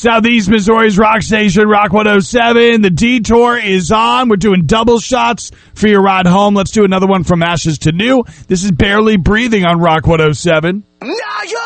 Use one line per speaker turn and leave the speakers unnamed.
Southeast Missouri's Rock Station, Rock 107. The detour is on. We're doing double shots for your ride home. Let's do another one from ashes to new. This is Barely Breathing on Rock 107.
No!